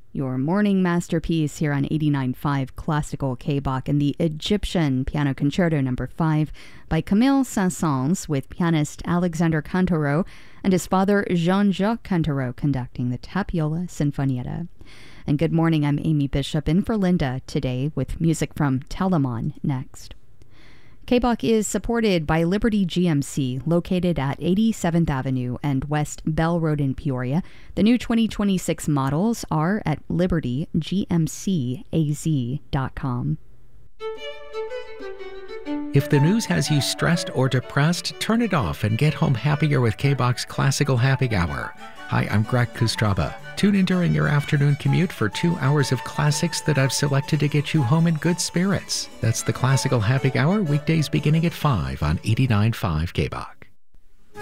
Your morning masterpiece here on 89.5 Classical K-Bach and the Egyptian Piano Concerto No. 5 by Camille Saint-Saëns with pianist Alexander Cantoreau and his father Jean-Jacques Cantoreau conducting the Tapiola Sinfonietta. And good morning, I'm Amy Bishop in for Linda today with music from Telemann next. K-Bach is supported by Liberty GMC, located at 87th Avenue and West Bell Road in Peoria. The new 2026 models are at libertygmcaz.com. If the news has you stressed or depressed, turn it off and get home happier with K-Bach's Classical Happy Hour. Hi, I'm Greg Kustraba. Tune in during your afternoon commute for 2 hours of classics that I've selected to get you home in good spirits. That's the Classical Happy Hour, weekdays beginning at 5 on 89.5 K-Bach.